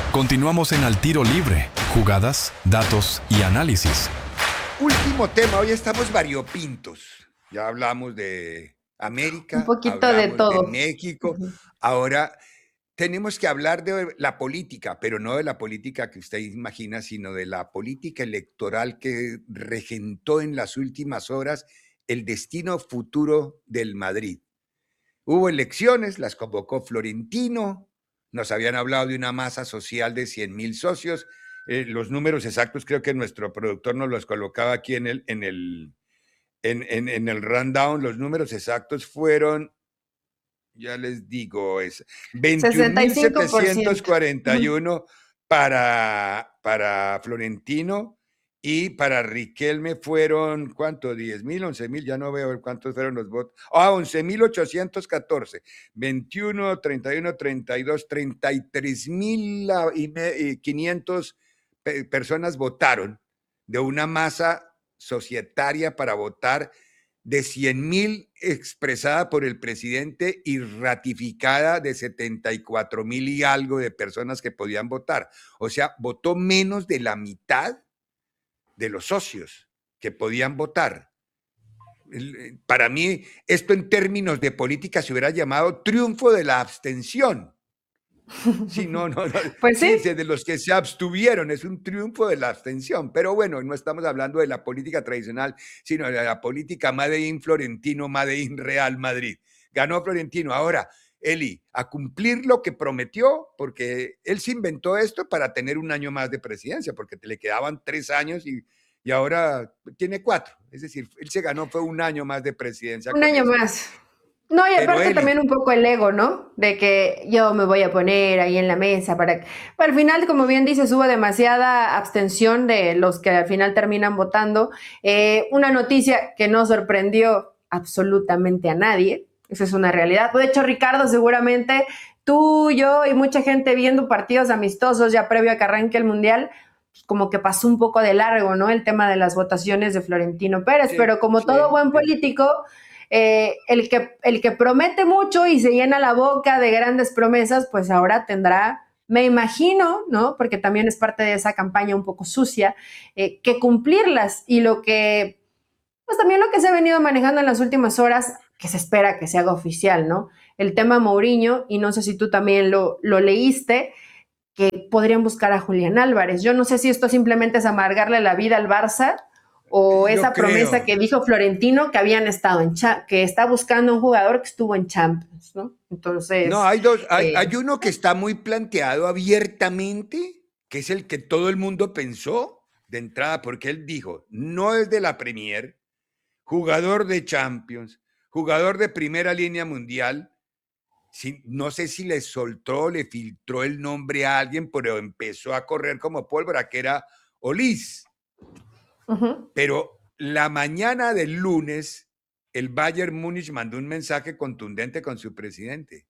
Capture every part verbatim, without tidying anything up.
Continuamos en Al Tiro Libre, jugadas, datos y análisis. Último tema, hoy estamos variopintos. Ya hablamos de América, Un poquito de hablamos todo. de México. Uh-huh. Ahora tenemos que hablar de la política, pero no de la política que usted imagina, sino de la política electoral que regentó en las últimas horas el destino futuro del Madrid. Hubo elecciones, las convocó Florentino, nos habían hablado de una masa social de cien mil socios. Eh, los números exactos creo que nuestro productor nos los colocaba aquí en el, en el, en, en, en el rundown. Los números exactos fueron, ya les digo, es veintiún mil setecientos cuarenta y uno para, para Florentino. Y para Riquelme fueron, ¿cuánto? diez mil, once mil, ya no veo cuántos fueron los votos. Ah, once mil ochocientos catorce. veintiuno, treinta y uno, treinta y dos, treinta y tres mil quinientas personas votaron de una masa societaria para votar de cien mil expresada por el presidente y ratificada de setenta y cuatro mil y algo de personas que podían votar. O sea, votó menos de la mitad de los socios que podían votar. Para mí, esto en términos de política se hubiera llamado triunfo de la abstención. Sí, no, no, no. Pues sí. sí, de los que se abstuvieron, es un triunfo de la abstención. Pero bueno, no estamos hablando de la política tradicional, sino de la política Made in Florentino, Made in Real Madrid. Ganó Florentino. Ahora, Eli, a cumplir lo que prometió, porque él se inventó esto para tener un año más de presidencia, porque le quedaban tres años y, y ahora tiene cuatro. Es decir, él se ganó fue un año más de presidencia. Un año eso. más. No, y aparte Eli, también un poco el ego, ¿no? De que yo me voy a poner ahí en la mesa para... Al final, como bien dices, hubo demasiada abstención de los que al final terminan votando. Eh, una noticia que no sorprendió absolutamente a nadie. Esa es una realidad. De hecho, Ricardo, seguramente tú, yo y mucha gente viendo partidos amistosos ya previo a que arranque el Mundial, pues como que pasó un poco de largo, ¿no? El tema de las votaciones de Florentino Pérez, sí, pero como sí, todo buen político, eh, el, que, el que promete mucho y se llena la boca de grandes promesas, pues ahora tendrá, me imagino, ¿no? Porque también es parte de esa campaña un poco sucia, eh, que cumplirlas. Y lo que, pues también lo que se ha venido manejando en las últimas horas, que se espera que se haga oficial, ¿no? El tema Mourinho, y no sé si tú también lo, lo leíste, que podrían buscar a Julián Álvarez. Yo no sé si esto simplemente es amargarle la vida al Barça o Yo esa creo. promesa que dijo Florentino que habían estado en cha- que está buscando un jugador que estuvo en Champions, ¿no? Entonces... No, hay dos, hay, eh, hay uno que está muy planteado abiertamente, que es el que todo el mundo pensó de entrada, porque él dijo, no es de la Premier, jugador de Champions, jugador de primera línea mundial. Sí, no sé si le soltó, le filtró el nombre a alguien, pero empezó a correr como pólvora, que era Olís. uh-huh. Pero la mañana del lunes, el Bayern Múnich mandó un mensaje contundente con su presidente.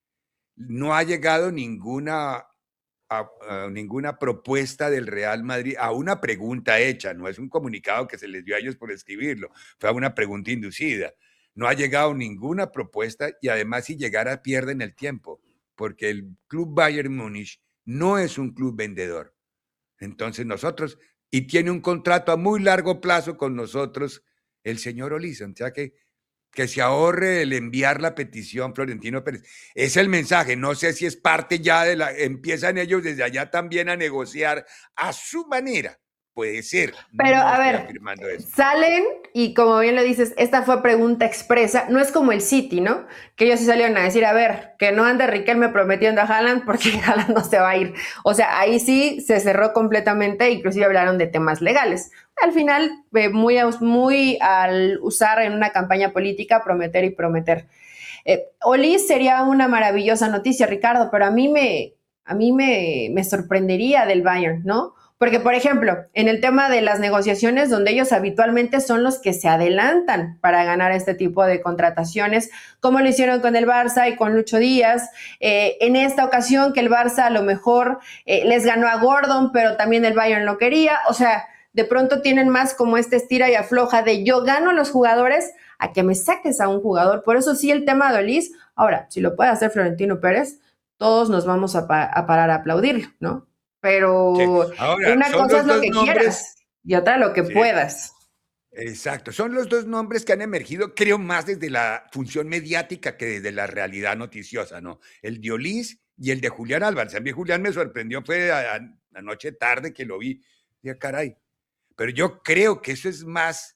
No ha llegado ninguna, a, a ninguna propuesta del Real Madrid, a una pregunta hecha, no es un comunicado que se les dio a ellos por escribirlo, fue a una pregunta inducida. No ha llegado ninguna propuesta y además si llegara pierden el tiempo, porque el club Bayern Múnich no es un club vendedor. Entonces nosotros, y tiene un contrato a muy largo plazo con nosotros, el señor Olís, o sea que, que se ahorre el enviar la petición Florentino Pérez. Es el mensaje, no sé si es parte ya de la, empiezan ellos desde allá también a negociar a su manera. Puede ser. Pero no a estoy ver, afirmando eso. Salen y como bien lo dices, esta fue pregunta expresa, no es como el City, ¿no? Que ellos sí salieron a decir, a ver, que no ande Riquelme prometiendo a Haaland porque Haaland no se va a ir. O sea, ahí sí se cerró completamente, inclusive hablaron de temas legales. Al final, eh, muy, muy al usar en una campaña política, prometer y prometer. Eh, Olís sería una maravillosa noticia, Ricardo, pero a mí me, a mí me, me sorprendería del Bayern, ¿no? Porque, por ejemplo, en el tema de las negociaciones, donde ellos habitualmente son los que se adelantan para ganar este tipo de contrataciones, como lo hicieron con el Barça y con Lucho Díaz, eh, en esta ocasión que el Barça a lo mejor eh, les ganó a Gordon, pero también el Bayern lo quería, o sea, de pronto tienen más como este estira y afloja de yo gano a los jugadores a que me saques a un jugador. Por eso sí el tema de Olís, ahora, si lo puede hacer Florentino Pérez, todos nos vamos a, pa a parar a aplaudirlo, ¿no? Sí. Pero Ahora, una son cosa los es lo dos que nombres. quieras y otra lo que Sí, puedas. exacto. Son los dos nombres que han emergido, creo, más desde la función mediática que desde la realidad noticiosa, ¿no? El de Olís y el de Julián Álvarez. A mí Julián me sorprendió, fue a- a- anoche tarde que lo vi. Dije, caray. Pero yo creo que eso es más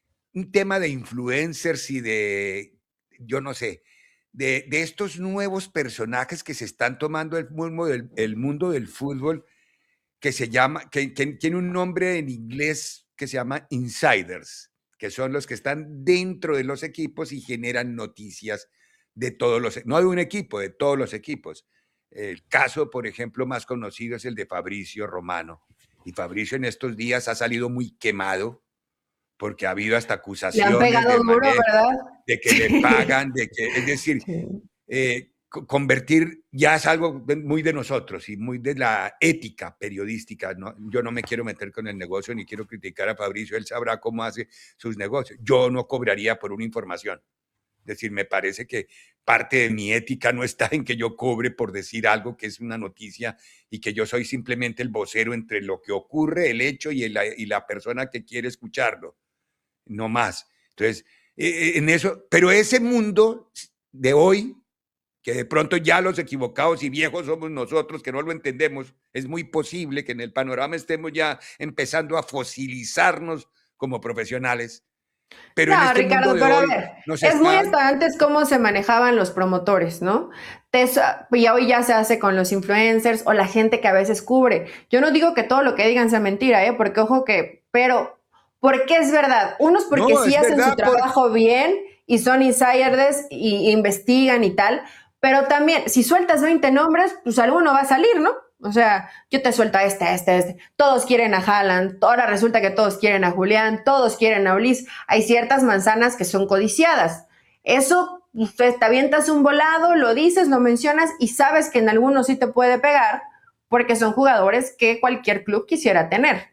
un tema de influencers y de, yo no sé, de, de estos nuevos personajes que se están tomando el mundo del, el mundo del fútbol, que se llama, que, que tiene un nombre en inglés que se llama insiders, que son los que están dentro de los equipos y generan noticias de todos los, no de un equipo, de todos los equipos. El caso, por ejemplo, más conocido es el de Fabricio Romano. Y Fabricio en estos días ha salido muy quemado porque ha habido hasta Le han acusaciones pegado de duro, manera, ¿verdad? de que le Sí. pagan, de que, es decir, Sí. eh, convertir ya es algo muy de nosotros y muy de la ética periodística, ¿no? Yo no me quiero meter con el negocio ni quiero criticar a Fabricio, él sabrá cómo hace sus negocios. Yo no cobraría por una información. Es decir, me parece que parte de mi ética no está en que yo cobre por decir algo que es una noticia y que yo soy simplemente el vocero entre lo que ocurre, el hecho y, el, y la persona que quiere escucharlo, no más. Entonces, eh, en eso, pero ese mundo de hoy, que de pronto ya los equivocados y viejos somos nosotros, que no lo entendemos, es muy posible que en el panorama estemos ya empezando a fosilizarnos como profesionales, pero en No, este mundo Ricardo, de pero a hoy ver, nos es muy están. hasta antes cómo se manejaban los promotores, ¿no? Te sa- y hoy ya se hace con los influencers o la gente que a veces cubre. Yo no digo que todo lo que digan sea mentira, ¿eh? Porque ojo que, pero, ¿por qué es verdad? Unos porque No, sí es hacen su verdad, porque trabajo bien y son insiders y, y investigan y tal, pero también, si sueltas veinte nombres, pues alguno va a salir, ¿no? O sea, yo te suelto a este, este, este. Todos quieren a Haaland, ahora resulta que todos quieren a Julián, todos quieren a Ulis. Hay ciertas manzanas que son codiciadas. Eso, usted te avientas un volado, lo dices, lo mencionas y sabes que en algunos sí te puede pegar porque son jugadores que cualquier club quisiera tener.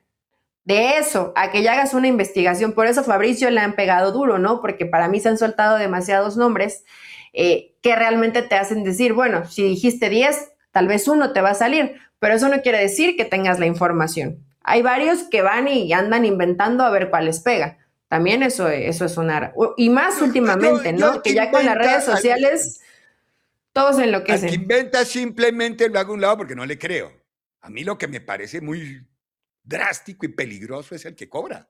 De eso, a que ya hagas una investigación, por eso Fabricio le han pegado duro, ¿no? Porque para mí se han soltado demasiados nombres eh, que realmente te hacen decir, bueno, si dijiste diez, tal vez uno te va a salir, pero eso no quiere decir que tengas la información. Hay varios que van y andan inventando a ver cuál les pega. También eso, eso es una... Y más yo, yo, últimamente, yo ¿no? al que Que ya con las redes inventa, al, sociales todos se al que enloquecen. inventa simplemente lo hago a un lado porque no le creo. A mí lo que me parece muy drástico y peligroso es el que cobra.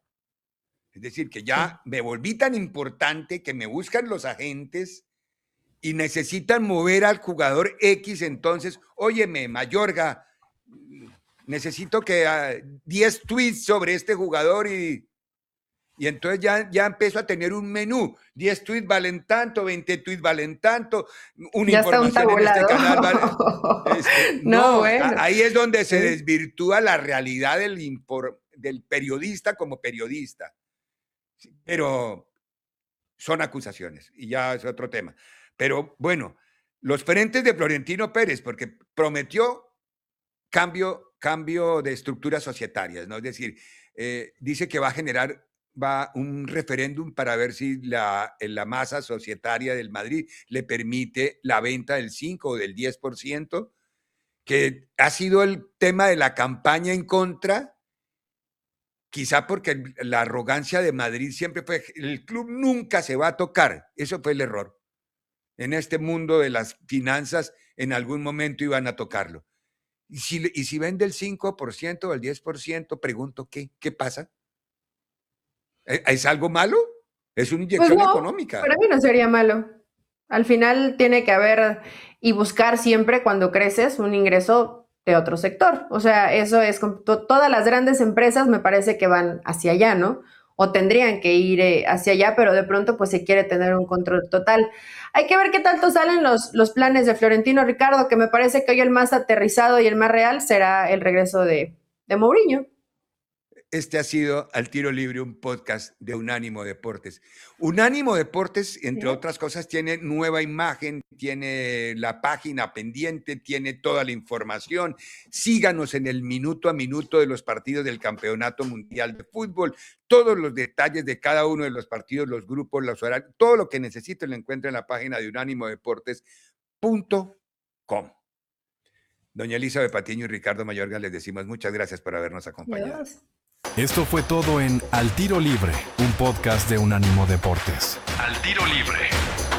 Es decir, que Sí. ya me volví tan importante que me buscan los agentes y necesitan mover al jugador X, entonces, óyeme, Mayorga, necesito que uh, diez tweets sobre este jugador y, y entonces ya, ya empiezo a tener un menú. diez tweets valen tanto, veinte tweets valen tanto, una Ya está un información en este tabulado. canal vale. Este, No, no, a, bueno. ahí es donde se Sí. desvirtúa la realidad del, impor, del periodista como periodista. Pero son acusaciones y ya es otro tema. Pero bueno, los frentes de Florentino Pérez, porque prometió cambio, cambio de estructuras societarias, ¿no? Es decir, eh, dice que va a generar va un referéndum para ver si la, la masa societaria del Madrid le permite la venta del cinco o del diez por ciento, que ha sido el tema de la campaña en contra, quizá porque la arrogancia de Madrid siempre fue, el club nunca se va a tocar, eso fue el error. En este mundo de las finanzas, en algún momento iban a tocarlo. Y si, y si vende el cinco por ciento o el diez por ciento, pregunto, ¿qué, qué pasa? ¿Es algo malo? Es una Pues inyección no, económica. para mí no sería malo. Al final tiene que haber y buscar siempre cuando creces un ingreso de otro sector. O sea, eso es, todas las grandes empresas me parece que van hacia allá, ¿no? O tendrían que ir eh, hacia allá, pero de pronto pues se quiere tener un control total. Hay que ver qué tanto salen los, los planes de Florentino Ricardo, que me parece que hoy el más aterrizado y el más real será el regreso de, de Mourinho. Este ha sido Al Tiro Libre, un podcast de Unánimo Deportes. Unánimo Deportes, entre otras cosas, tiene nueva imagen, tiene la página pendiente, tiene toda la información. Síganos en el minuto a minuto de los partidos del Campeonato Mundial de Fútbol. Todos los detalles de cada uno de los partidos, los grupos, los horarios, todo lo que necesite lo encuentra en la página de unánimo deportes punto com. Doña Elizabeth Patiño y Ricardo Mayorga, les decimos muchas gracias por habernos acompañado. Dios. Esto fue todo en Al Tiro Libre, un podcast de Unánimo Deportes. Al Tiro Libre.